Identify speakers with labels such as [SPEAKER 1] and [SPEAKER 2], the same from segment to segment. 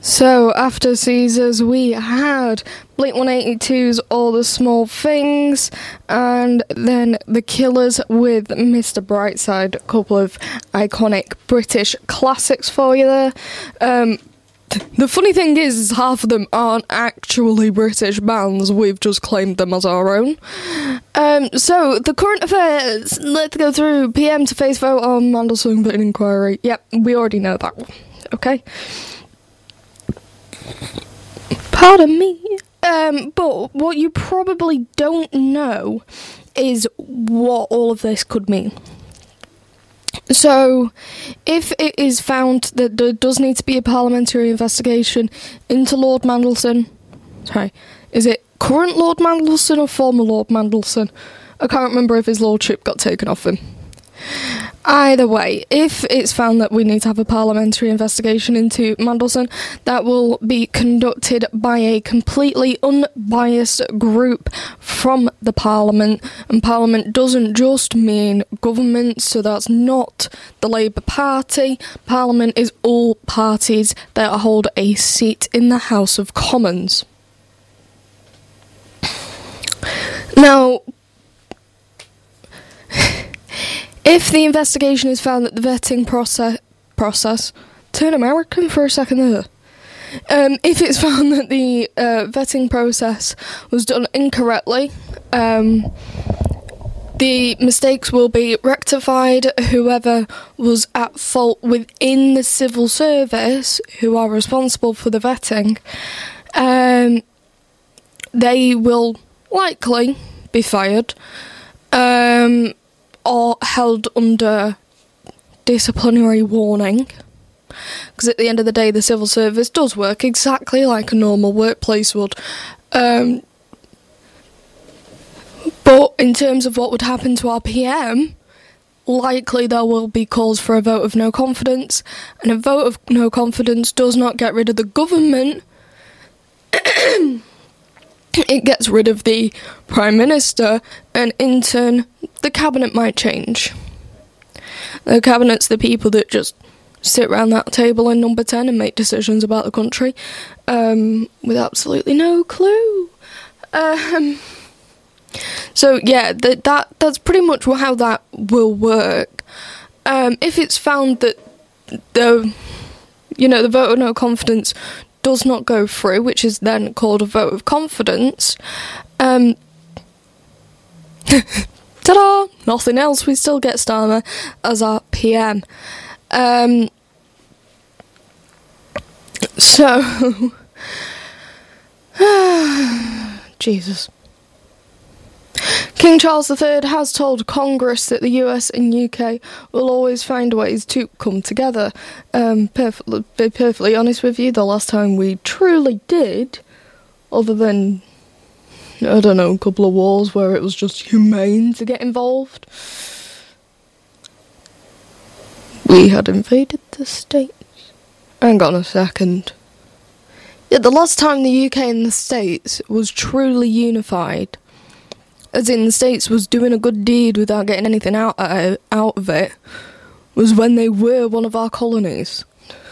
[SPEAKER 1] So, after Caesars, we had Blink-182's All the Small Things, and then The Killers with Mr. Brightside. A couple of iconic British classics for you there. The funny thing is half of them aren't actually British bands, we've just claimed them as our own. So, the current affairs, let's go through. PM to face vote on Mandelson voting inquiry. Yep, we already know that one. Okay. Pardon me. But what you probably don't know is what all of this could mean. So, if it is found that there does need to be a parliamentary investigation into Lord Mandelson... Sorry, is it current Lord Mandelson or former Lord Mandelson? I can't remember if his lordship got taken off him. Either way, if it's found that we need to have a parliamentary investigation into Mandelson, that will be conducted by a completely unbiased group from the Parliament. And Parliament doesn't just mean government, so that's not the Labour Party. Parliament is all parties that hold a seat in the House of Commons. Now, if the investigation is found that the vetting process... Turn American for a second there. If it's found that the vetting process was done incorrectly, the mistakes will be rectified. Whoever was at fault within the civil service, who are responsible for the vetting, they will likely be fired, or held under disciplinary warning, because at the end of the day the civil service does work exactly like a normal workplace would. But in terms of what would happen to our PM, likely there will be calls for a vote of no confidence, and a vote of no confidence does not get rid of the government. It gets rid of the Prime Minister, and in turn, the Cabinet might change. The Cabinet's the people that just sit around that table in number 10 and make decisions about the country, with absolutely no clue. So yeah, that's pretty much how that will work. If it's found that the vote of no confidence does not go through, which is then called a vote of confidence, ta-da! Nothing else, we still get Starmer as our PM. So... Jesus. King Charles III has told Congress that the US and UK will always find ways to come together. Be perfectly honest with you, the last time we truly did, other than, I don't know, a couple of wars where it was just humane to get involved, we had invaded the States. Hang on a second. Yeah, the last time the UK and the States was truly unified, as in the States was doing a good deed without getting anything out of it, was when they were one of our colonies.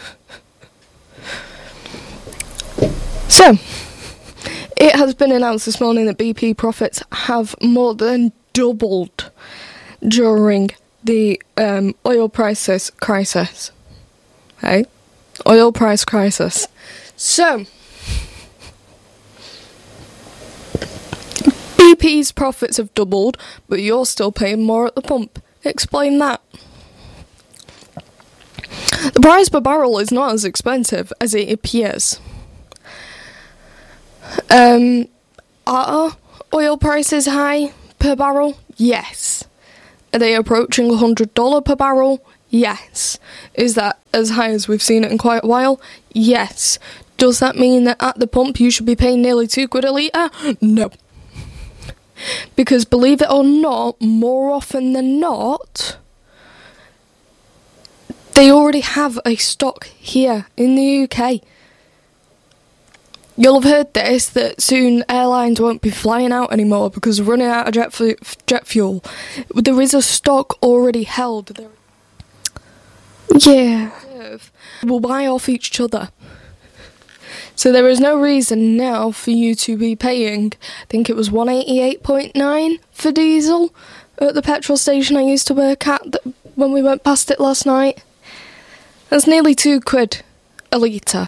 [SPEAKER 1] So, it has been announced this morning that BP profits have more than doubled during the oil prices crisis. Hey? Oil price crisis. So, BP's profits have doubled, but you're still paying more at the pump. Explain that. The price per barrel is not as expensive as it appears. Are oil prices high per barrel? Yes. Are they approaching $100 per barrel? Yes. Is that as high as we've seen it in quite a while? Yes. Does that mean that at the pump you should be paying nearly £2 a litre? No. Because believe it or not, more often than not, they already have a stock here in the UK. You'll have heard this, that soon airlines won't be flying out anymore because they're running out of jet fuel. There is a stock already held. Yeah. We'll buy off each other. So there is no reason now for you to be paying, I think it was 188.9 for diesel at the petrol station I used to work at when we went past it last night. That's nearly £2 a litre.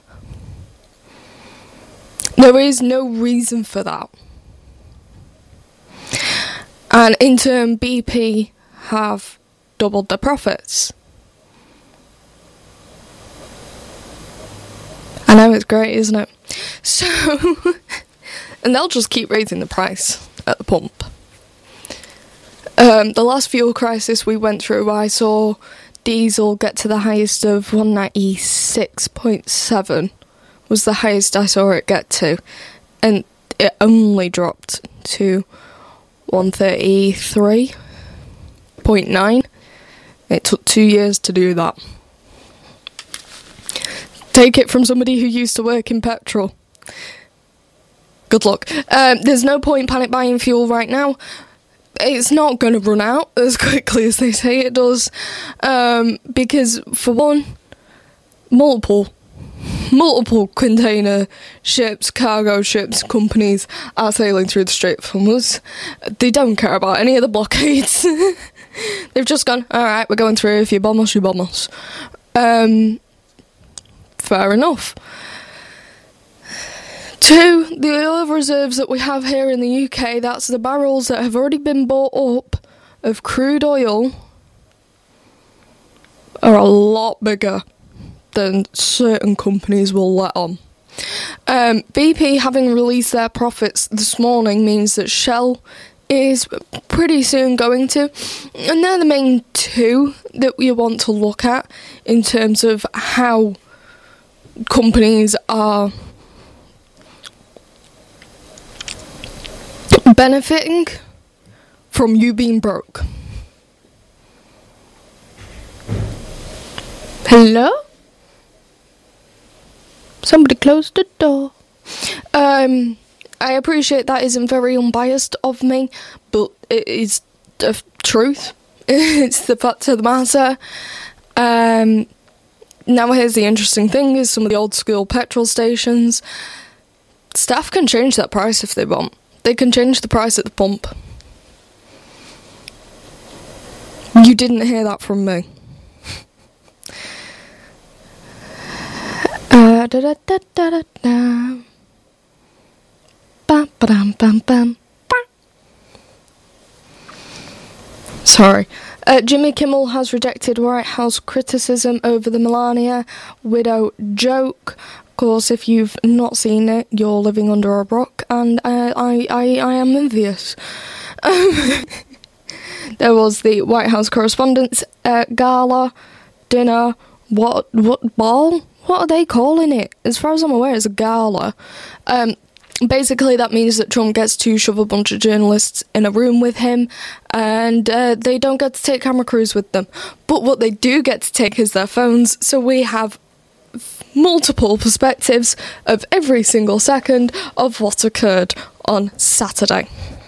[SPEAKER 1] There is no reason for that. And in turn, BP have doubled their profits. I know, it's great, isn't it? So, and they'll just keep raising the price at the pump. The last fuel crisis we went through, I saw diesel get to the highest of 196.7 was the highest I saw it get to, and it only dropped to 133.9. It took 2 years to do that. Take it from somebody who used to work in petrol. Good luck. There's no point panic buying fuel right now. It's not going to run out as quickly as they say it does. Because, for one, multiple container ships, cargo ships, companies are sailing through the Strait of Hormuz. They don't care about any of the blockades. They've just gone, alright, we're going through, if you bomb us, you bomb us. Fair enough. Two, the oil reserves that we have here in the UK, that's the barrels that have already been bought up of crude oil, are a lot bigger than certain companies will let on. BP having released their profits this morning means that Shell is pretty soon going to, and they're the main two that we want to look at in terms of how companies are benefiting from you being broke. Hello? Somebody closed the door. I appreciate that isn't very unbiased of me, but it is the truth. It's the fact of the matter. Now here's the interesting thing, is some of the old school petrol stations, staff can change that price if they want. They can change the price at the pump. You didn't hear that from me. Sorry. Jimmy Kimmel has rejected White House criticism over the Melania widow joke. Of course, if you've not seen it, you're living under a rock, and I am envious. There was the White House Correspondents' Gala, dinner, what ball? What are they calling it? As far as I'm aware, it's a gala. Basically, that means that Trump gets to shove a bunch of journalists in a room with him, and they don't get to take camera crews with them. But what they do get to take is their phones, so we have multiple perspectives of every single second of what occurred on Saturday.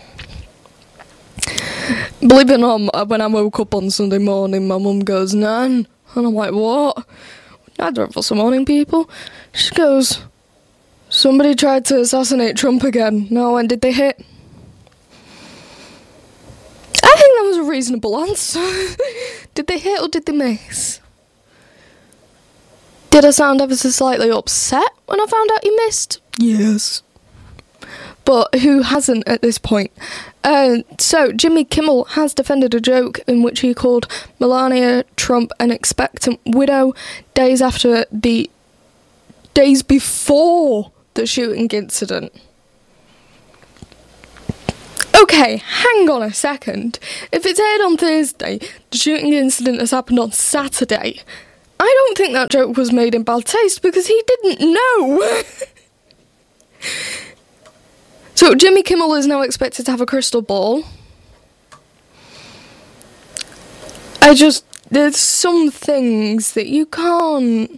[SPEAKER 1] Believe it or not, when I woke up on Sunday morning, my mum goes, "Nan," and I'm like, "What?" "I don't for some morning, people." She goes, "Somebody tried to assassinate Trump again." "No, when did they hit?" I think that was a reasonable answer. Did they hit or did they miss? Did I sound ever so slightly upset when I found out he missed? Yes. But who hasn't at this point? So, Jimmy Kimmel has defended a joke in which he called Melania Trump an expectant widow days before the shooting incident. Okay, hang on a second. If it's aired on Thursday, the shooting incident has happened on Saturday. I don't think that joke was made in bad taste because he didn't know. So Jimmy Kimmel is now expected to have a crystal ball. There's some things that you can't...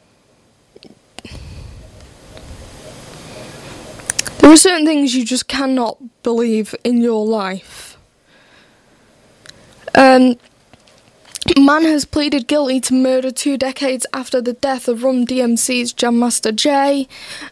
[SPEAKER 1] There are certain things you just cannot believe in your life. Man has pleaded guilty to murder 2 decades after the death of Run DMC's Jam Master Jay.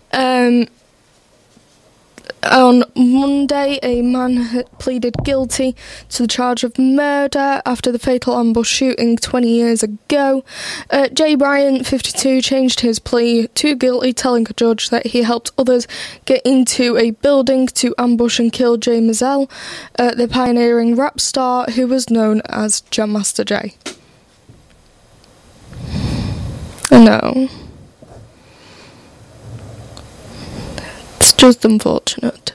[SPEAKER 1] On Monday, a man pleaded guilty to the charge of murder after the fatal ambush shooting 20 years ago. Jay Bryant, 52, changed his plea to guilty, telling a judge that he helped others get into a building to ambush and kill Jay Mazel, the pioneering rap star who was known as Jam Master Jay. No. It's just unfortunate.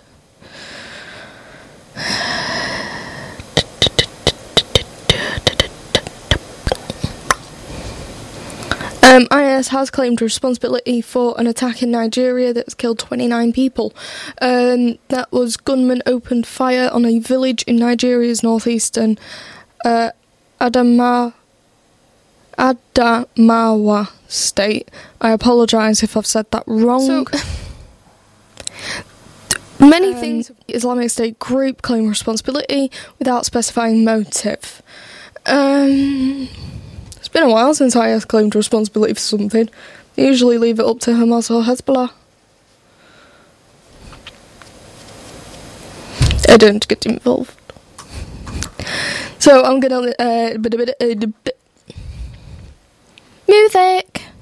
[SPEAKER 1] IS has claimed responsibility for an attack in Nigeria that's killed 29 people. That was gunmen opened fire on a village in Nigeria's northeastern Adamawa state. I apologise if I've said that wrong. Many things the Islamic State group claim responsibility without specifying motive. It's been a while since IS claimed responsibility for something. They usually leave it up to Hamas or Hezbollah. I don't get involved. So I'm gonna music.